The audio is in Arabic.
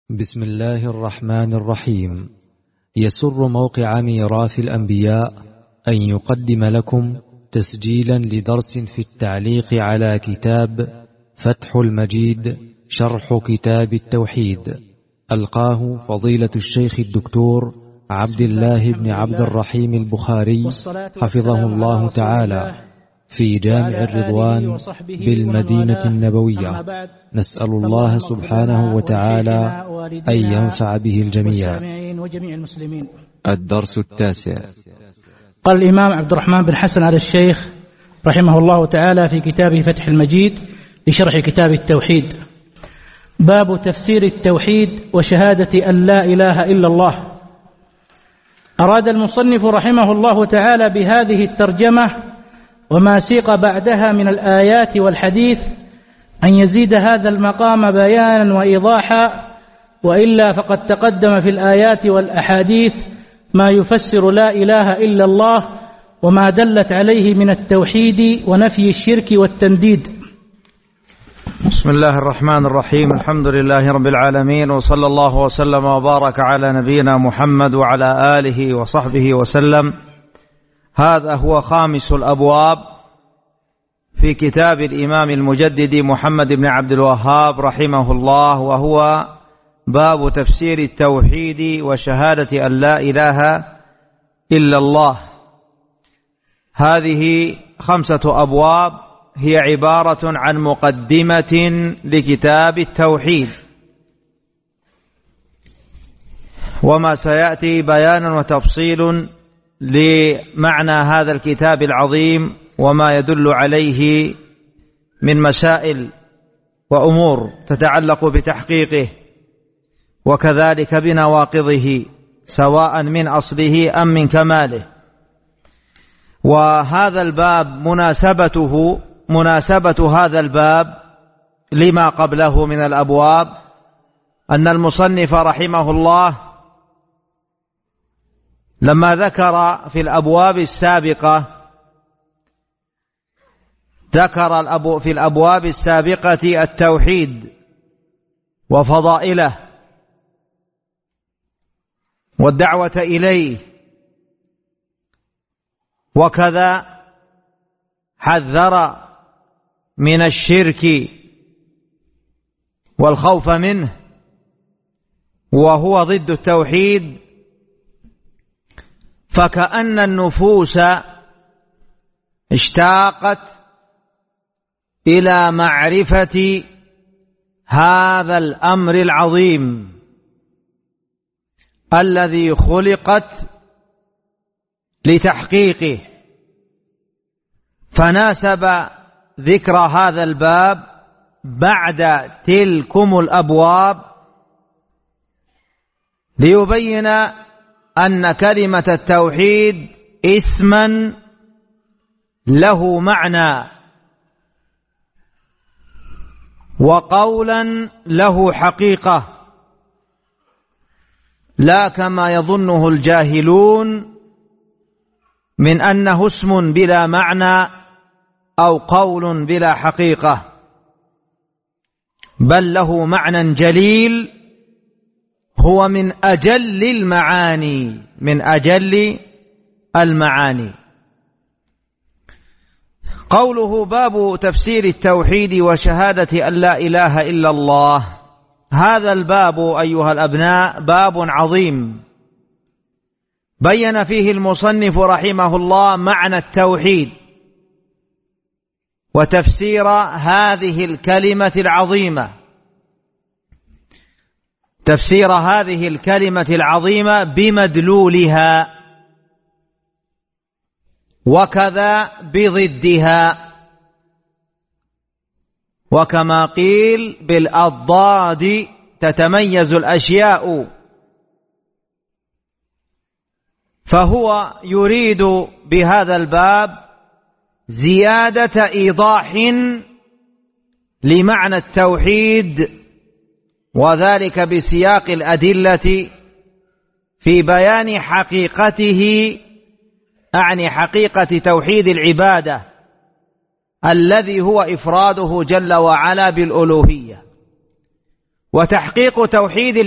بسم الله الرحمن الرحيم. يسر موقع ميراث الأنبياء أن يقدم لكم تسجيلا لدرس في التعليق على كتاب فتح المجيد شرح كتاب التوحيد، ألقاه فضيلة الشيخ الدكتور عبد الله بن عبد الرحيم البخاري حفظه الله تعالى في جامع الرضوان بالمدينة النبوية. نسأل الله سبحانه وتعالى أن ينفع به الجميع. الدرس التاسع. قال الإمام عبد الرحمن بن حسن آل الشيخ رحمه الله تعالى في كتابه فتح المجيد لشرح كتاب التوحيد: باب تفسير التوحيد وشهادة أن لا إله إلا الله. أراد المصنف رحمه الله تعالى بهذه الترجمة وما سيق بعدها من الآيات والحديث أن يزيد هذا المقام بيانا وإيضاحا، وإلا فقد تقدم في الآيات والأحاديث ما يفسر لا إله إلا الله وما دلت عليه من التوحيد ونفي الشرك والتنديد. بسم الله الرحمن الرحيم. الحمد لله رب العالمين، وصلى الله وسلم وبارك على نبينا محمد وعلى آله وصحبه وسلم. هذا هو خامس الأبواب في كتاب الإمام المجدد محمد بن عبد الوهاب رحمه الله، وهو باب تفسير التوحيد وشهادة أن لا إله إلا الله. هذه 5 أبواب هي عبارة عن مقدمة لكتاب التوحيد، وما سيأتي بيانا وتفصيل لمعنى هذا الكتاب العظيم وما يدل عليه من مسائل وأمور تتعلق بتحقيقه، وكذلك بنواقضه سواء من أصله أم من كماله. وهذا الباب مناسبة هذا الباب لما قبله من الأبواب أن المصنف رحمه الله لما ذكر في الأبواب السابقة في الأبواب السابقة التوحيد وفضائله والدعوة إليه، وكذا حذر من الشرك والخوف منه وهو ضد التوحيد، فكأن النفوس اشتاقت إلى معرفة هذا الأمر العظيم الذي خلقت لتحقيقه، فناسب ذكر هذا الباب بعد تلكم الأبواب ليبين أن كلمة التوحيد اسما له معنى، وقولا له حقيقة، لا كما يظنه الجاهلون من أنه اسم بلا معنى أو قول بلا حقيقة، بل له معنى جليل هو من أجل المعاني. قوله باب تفسير التوحيد وشهادة أن لا إله إلا الله، هذا الباب أيها الأبناء باب عظيم بين فيه المصنف رحمه الله معنى التوحيد وتفسير هذه الكلمة العظيمة بمدلولها، وكذا بضدها، وكما قيل بالأضداد تتميز الأشياء. فهو يريد بهذا الباب زيادة إيضاح لمعنى التوحيد، وذلك بسياق الأدلة في بيان حقيقته، أعني حقيقة توحيد العبادة الذي هو إفراده جل وعلا بالألوهية. وتحقيق توحيد